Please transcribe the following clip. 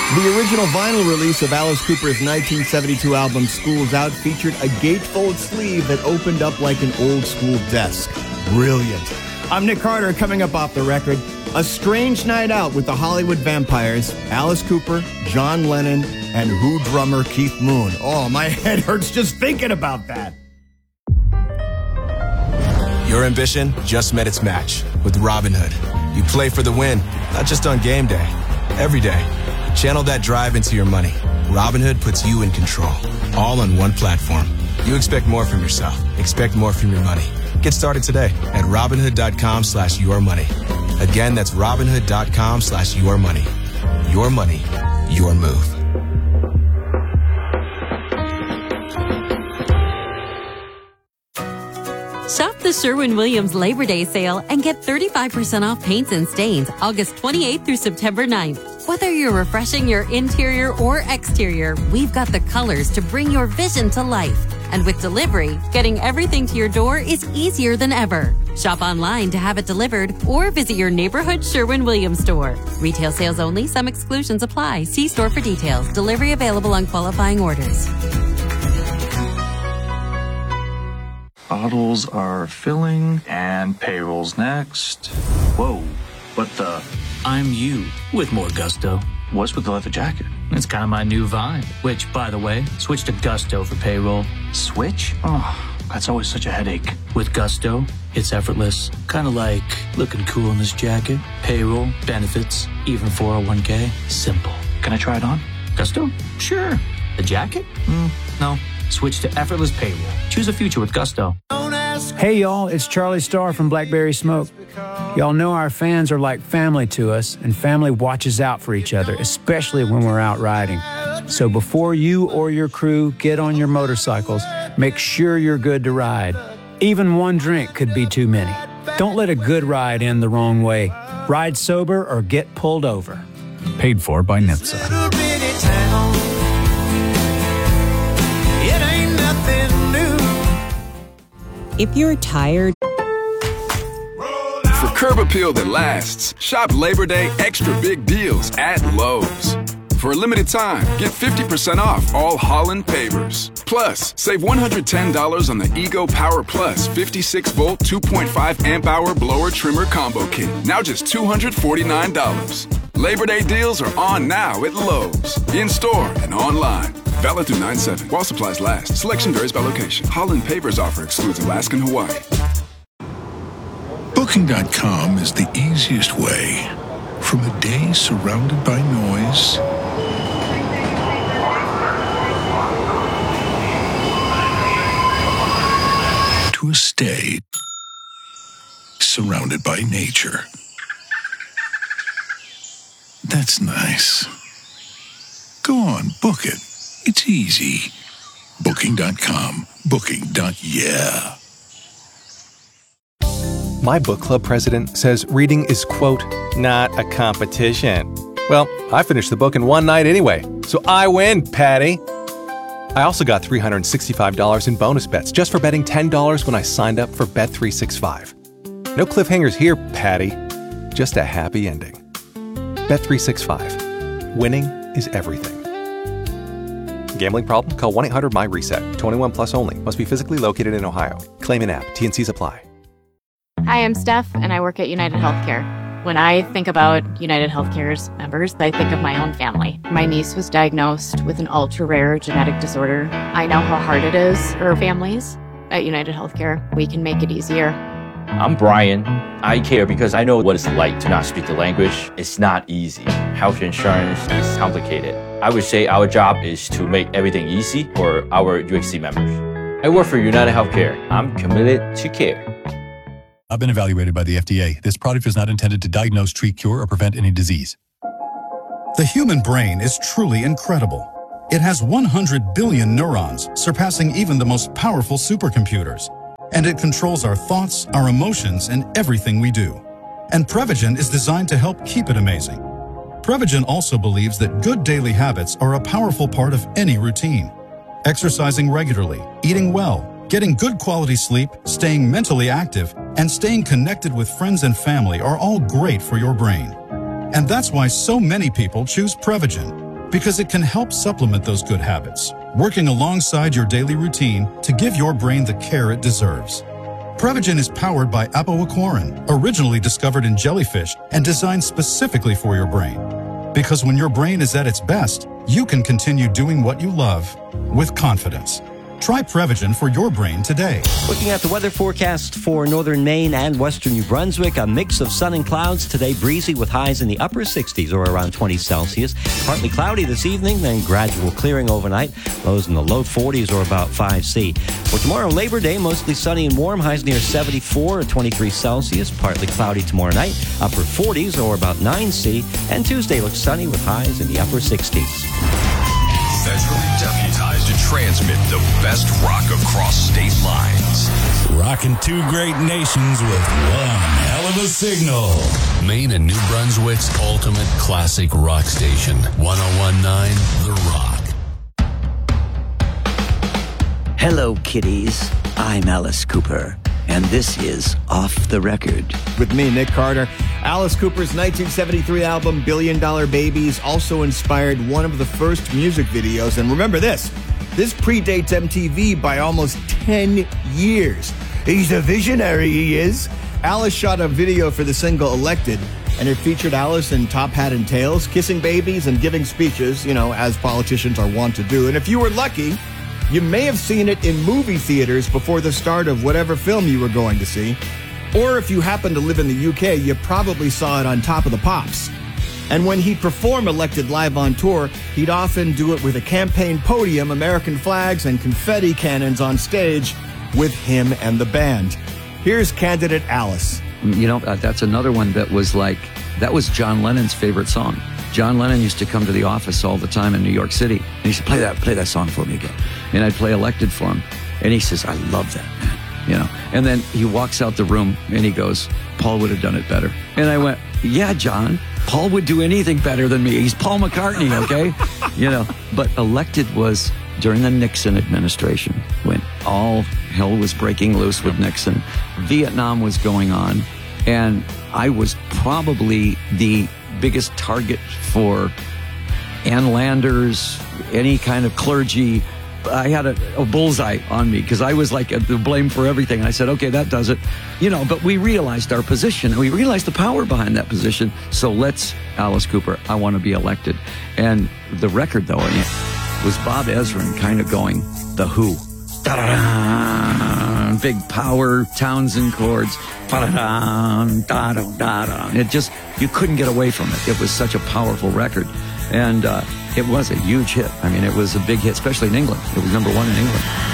The original vinyl release of Alice Cooper's 1972 album School's Out featured a gatefold sleeve that opened up like an old school desk. Brilliant. I'm Nick Carter, coming up off the record. A strange night out with the Hollywood Vampires, Alice Cooper, John Lennon, and Who drummer Keith Moon. Oh, my head hurts just thinking about that. Your ambition just met its match with Robinhood. You play for the win, not just on game day, every day. Channel that drive into your money. Robinhood puts you in control, all on one platform. You expect more from yourself. Expect more from your money. Get started today at Robinhood.com/yourmoney. Again, that's Robinhood.com/yourmoney. Your money, your move. Shop the Sherwin-Williams Labor Day sale and get 35% off paints and stains August 28th through September 9th. Whether you're refreshing your interior or exterior, we've got the colors to bring your vision to life. And with delivery, getting everything to your door is easier than ever. Shop online to have it delivered or visit your neighborhood Sherwin-Williams store. Retail sales only. Some exclusions apply. See store for details. Delivery available on qualifying orders. Bottles are filling and payroll's next. Whoa, what the? I'm you with more gusto. What's with the leather jacket? It's kind of my new vibe, which, by the way, switch to Gusto for payroll. Switch? Oh, that's always such a headache. With Gusto, it's effortless. Kind of like looking cool in this jacket, payroll, benefits, even 401k. Simple. Can I try it on? Gusto? Sure. The jacket? No. Switch to effortless payroll. Choose a future with Gusto. Hey y'all, it's Charlie Starr from Blackberry Smoke. Y'all know our fans are like family to us, and family watches out for each other, especially when we're out riding. So before you or your crew get on your motorcycles, make sure you're good to ride. Even one drink could be too many. Don't let a good ride end the wrong way. Ride sober or get pulled over. Paid for by NHTSA. If you're tired, for curb appeal that lasts, shop Labor Day extra big deals at Lowe's. For a limited time, get 50% off all Holland pavers. Plus, save $110 on the Ego Power Plus 56-volt 2.5 amp-hour blower trimmer combo kit. Now just $249. Labor Day deals are on now at Lowe's. In-store and online. Valid through 9/7. While supplies last. Selection varies by location. Holland Pavers offer excludes Alaska and Hawaii. Booking.com is the easiest way. From a day surrounded by noise to a stay surrounded by nature. That's nice. Go on, book it. It's easy. Booking.com. Booking.yeah. My book club president says reading is, quote, not a competition. Well, I finished the book in one night anyway, so I win, Patty. I also got $365 in bonus bets just for betting $10 when I signed up for Bet365. No cliffhangers here, Patty. Just a happy ending. Bet365. Winning is everything. Gambling problem? Call 1-800-MY-RESET. 21 plus only. Must be physically located in Ohio. Claim in app. T&Cs apply. Hi, I'm Steph, and I work at United Healthcare. When I think about United Healthcare's members, I think of my own family. My niece was diagnosed with an ultra-rare genetic disorder. I know how hard it is for families. At United Healthcare, we can make it easier. I'm Brian. I care because I know what it's like to not speak the language. It's not easy. Health insurance is complicated. I would say our job is to make everything easy for our UHC members. I work for United Healthcare. I'm committed to care. I've been evaluated by the FDA. This product is not intended to diagnose, treat, cure, or prevent any disease. The human brain is truly incredible. It has 100 billion neurons, surpassing even the most powerful supercomputers. And it controls our thoughts, our emotions, and everything we do. And Prevagen is designed to help keep it amazing. Prevagen also believes that good daily habits are a powerful part of any routine. Exercising regularly, eating well, getting good quality sleep, staying mentally active, and staying connected with friends and family are all great for your brain. And that's why so many people choose Prevagen. because it can help supplement those good habits, working alongside your daily routine to give your brain the care it deserves. Prevagen is powered by apoaquarin, originally discovered in jellyfish and designed specifically for your brain. Because when your brain is at its best, you can continue doing what you love with confidence. Try Prevagen for your brain today. Looking at the weather forecast for northern Maine and western New Brunswick, a mix of sun and clouds. Today, breezy with highs in the upper 60s or around 20 Celsius. Partly cloudy this evening, then gradual clearing overnight. Lows in the low 40s or about 5°C. For tomorrow, Labor Day, mostly sunny and warm. Highs near 74 or 23 Celsius. Partly cloudy tomorrow night. Upper 40s or about 9°C. And Tuesday looks sunny with highs in the upper 60s. Federally deputized to transmit the best rock across state lines. Rocking two great nations with one hell of a signal. Maine and New Brunswick's ultimate classic rock station. 101.9 The Rock. Hello, kiddies. I'm Alice Cooper, and this is Off the Record. With me, Nick Carter. Alice Cooper's 1973 album, Billion Dollar Babies, also inspired one of the first music videos. And remember this predates MTV by almost 10 years. He's a visionary, he is. Alice shot a video for the single Elected, and it featured Alice in top hat and tails, kissing babies and giving speeches, as politicians are wont to do. And if you were lucky, you may have seen it in movie theaters before the start of whatever film you were going to see. Or if you happen to live in the UK, you probably saw it on Top of the Pops. And when he'd perform Elected live on tour, he'd often do it with a campaign podium, American flags, and confetti cannons on stage with him and the band. Here's candidate Alice. That's another one that was was John Lennon's favorite song. John Lennon used to come to the office all the time in New York City, and he said, play that song for me again. And I'd play Elected for him. And he says, I love that, man. And then he walks out the room and he goes, Paul would have done it better. And I went, yeah, John, Paul would do anything better than me. He's Paul McCartney, okay? But Elected was during the Nixon administration when all hell was breaking loose with Nixon. Vietnam was going on, and I was probably the biggest target for Ann Landers, any kind of clergy. I had a bullseye on me because I was the blame for everything. I said, okay, that does it. But we realized our position. We realized the power behind that position. So Alice Cooper, I want to be elected. And the record, though, was Bob Ezrin kind of going, The Who. Da-da-da, big power, Townsend chords. Da-da-da, da-da-da. It just, you couldn't get away from it. It was such a powerful record. And it was a huge hit. It was a big hit, especially in England. It was #1 in England.